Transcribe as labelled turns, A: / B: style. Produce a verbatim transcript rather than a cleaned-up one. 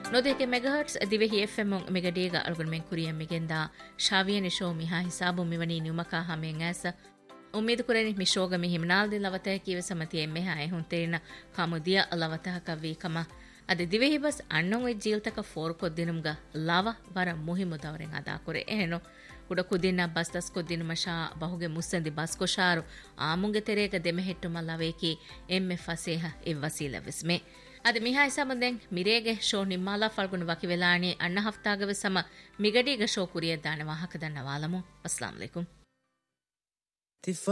A: නොදෙක මෙගාහර්ට්ස් Dhivehi F M මෙගඩේග අල්ගොන් මෙන් කුරියම් මිගෙන්දා ශාවියන show මිහා හිසාබු මෙවනි නියුමකා හමෙන් ඇස උම්මීද කුරෙනි මිෂෝග මිහිමනාල් the ಲವತය කීව සමතිය මෙහා එහුන් තෙරින කමුදිය ලවතහ කවී කම අද දිවෙහි බස් අන්නොන් වෙ ජීල්තක ෆෝර් කොද්දිනුම්ග ලව වර මුහිමු දවරෙන් අදා කුරේ එහෙනෝ උඩ කුදින්න බස් දස් කොද්දින මෂා බහුගේ මුස්සන්දි බස් කොෂාරු ආමුගේ තෙරේක දෙමෙහෙට්ටුම ලවේකි එම්මෙ ෆසේහ එ වසීල විස්මේ අද මිහා ඉසමෙන් මිරේගේ ෂෝ නිම්මාලා ෆල්ගුණ වකි වෙලාණේ අන්න හෆ්තාගව සම මිගඩීගේ ෂෝ කුරිය දාන වාහක දන්නවාලමු අස්ලාම් අලයිකුම්